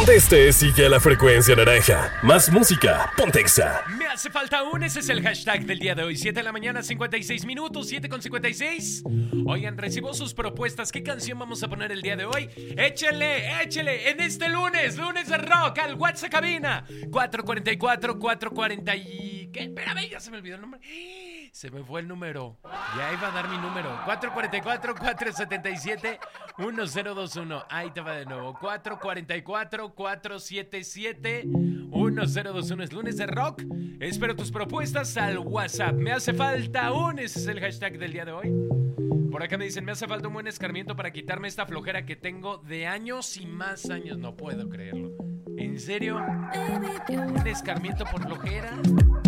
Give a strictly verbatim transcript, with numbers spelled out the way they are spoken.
Donde estés, sigue a la frecuencia naranja. Más música, ponte Exa. Me hace falta un, ese es el hashtag del día de hoy. siete de la mañana, cincuenta y seis minutos, siete con cincuenta y seis. Oigan, recibo sus propuestas. ¿Qué canción vamos a poner el día de hoy? Échele, échele, en este lunes, lunes de rock, al WhatsApp cabina. cuatro cuatro cuatro, cuatro cuarenta y... ¿Qué? Espérame, ya se me olvidó el número. Se me fue el número. Ya iba a dar mi número. cuatro cuatro cuatro, cuatro siete siete, uno cero dos uno. Ahí te va de nuevo. cuatro cuatro cuatro, cuatro siete siete, uno cero dos uno. Es lunes de rock. Espero tus propuestas al WhatsApp. Me hace falta un. Ese es el hashtag del día de hoy. Por acá me dicen, me hace falta un buen escarmiento para quitarme esta flojera que tengo de años y más años. No puedo creerlo. ¿En serio? ¿Un escarmiento por flojera?